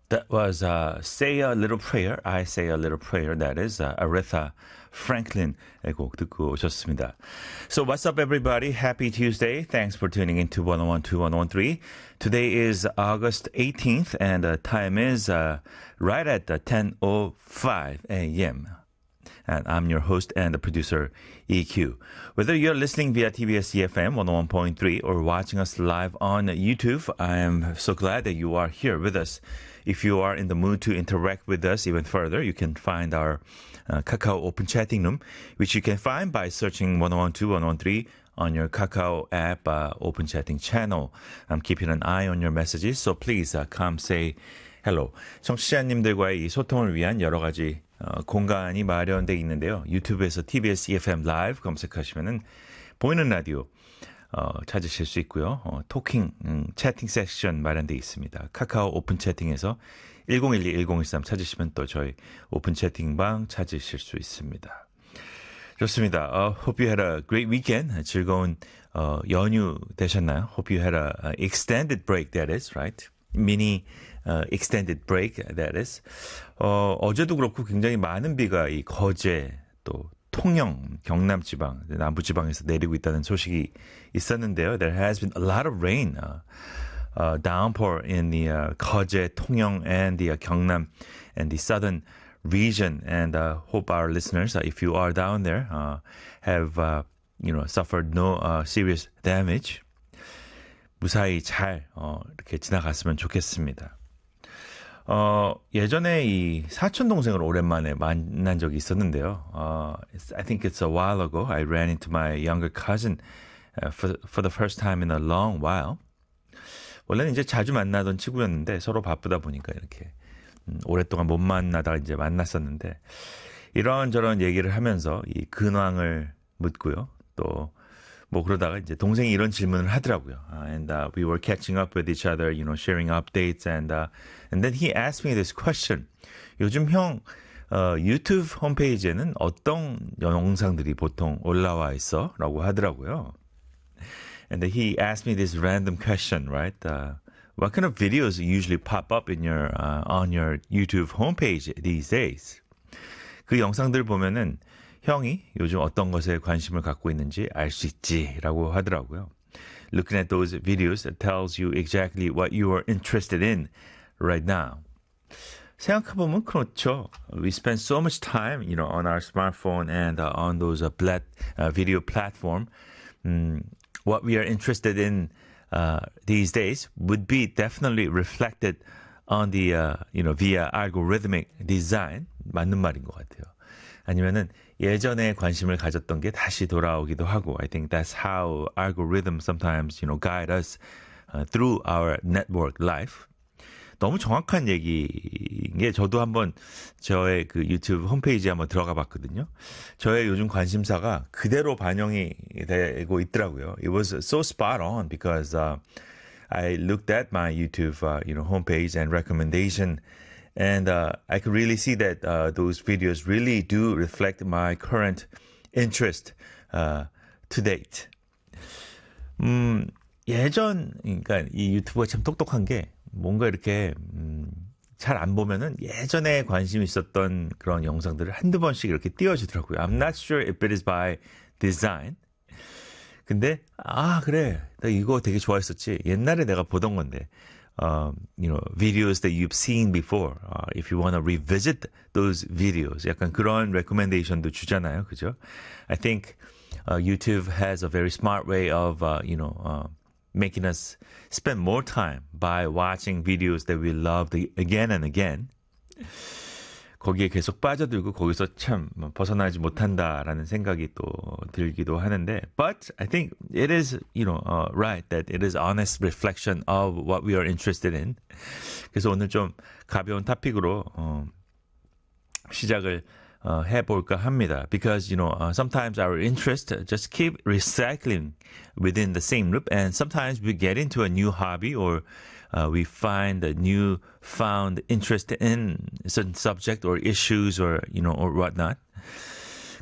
That was Say a Little Prayer, I Say a Little Prayer. That is Aretha Franklin의 곡 듣고 오셨습니다. So what's up everybody? Happy Tuesday. Thanks for tuning in to 1012, 1013. Today is August 18th and the time is right at 10:05 a.m. And I'm your host and the producer, EQ. Whether you're listening via TBS EFM 101.3 or watching us live on YouTube, I am so glad that you are here with us. If you are in the mood to interact with us even further, you can find our Kakao Open Chatting Room, which you can find by searching 1012, 113 on your Kakao app Open Chatting channel. I'm keeping an eye on your messages, so please come say hello. 청취자님들과의 이 소통을 위한 여러 가지 공간이 마련되어 있는데요. 유튜브에서 TBS EFM 라이브 검색하시면은 보이는 라디오 찾으실 수 있고요. 토킹, 채팅 세션 마련되어 있습니다. 카카오 오픈 채팅에서 1012-1013 찾으시면 또 저희 오픈 채팅방 찾으실 수 있습니다. 좋습니다. Hope you had a great weekend. 즐거운 연휴 되셨나요? Hope you had a extended break, that is, right? Mini extended break, that is. 어제도 그렇고 굉장히 많은 비가 이 거제 또 통영, 경남 지방, 남부 지방에서 내리고 있다는 소식이 있었는데요. There has been a lot of rain, downpour in the 거제, 통영, and the 경남 and the southern region. And hope our listeners, if you are down there, have suffered no serious damage. 무사히 잘 이렇게 지나갔으면 좋겠습니다. 예전에 이 사촌 동생을 오랜만에 만난 적이 있었는데요. I think it's a while ago. I ran into my younger cousin for the first time in a long while. 원래는 이제 자주 만나던 친구였는데 서로 바쁘다 보니까 이렇게 오랫동안 못 만나다가 이제 만났었는데 이런저런 얘기를 하면서 이 근황을 묻고요. 또 뭐 그러다가 이제 동생이 이런 질문을 하더라고요. And we were catching up with each other, sharing updates, and then he asked me this question. 요즘 형 유튜브 홈페이지에는 어떤 영상들이 보통 올라와 있어? 라고 하더라고요. And then he asked me this random question, right? What kind of videos usually pop up in your on your YouTube homepage these days? 그 영상들 보면은 형이 요즘 어떤 것에 관심을 갖고 있는지 알 수 있지라고 하더라고요. Looking at those videos that tells you exactly what you are interested in right now. 생각해보면 그렇죠. We spend so much time, on our smartphone and on those video platform. What we are interested in these days would be definitely reflected on the, via algorithmic design. 맞는 말인 것 같아요. 아니면은 예전에 관심을 가졌던 게 다시 돌아오기도 하고 I think that's how algorithms sometimes, guide us through our network life. 너무 정확한 얘기인 게 저도 한번 저의 그 유튜브 홈페이지에 한번 들어가 봤거든요. 저의 요즘 관심사가 그대로 반영이 되고 있더라고요. It was so spot on because I looked at my YouTube, homepage and recommendation And I could really see that those videos really do reflect my current interest to date. 그러니까 이 유튜브가 참 똑똑한 게 뭔가 이렇게 잘 안 보면은 예전에 관심 있었던 그런 영상들을 한두 번씩 이렇게 띄워주더라고요. I'm not sure if it is by design. 근데 그래, 나 이거 되게 좋아했었지. 옛날에 내가 보던 건데. Videos that you've seen before. If you want to revisit those videos. 약간 그런 recommendation도 주잖아요. 그죠? I think YouTube has a very smart way of, making us spend more time by watching videos that we loved again and again. 거기에 계속 빠져들고 거기서 참 벗어나지 못한다라는 생각이 또 들기도 하는데 but I think it is, right that it is honest reflection of what we are interested in. 그래서 오늘 좀 가벼운 토픽으로 시작을 해볼까 합니다. Because, sometimes our interest just keep recycling within the same loop and sometimes we get into a new hobby or we find a new found interest in a certain subject or issues or, or whatnot.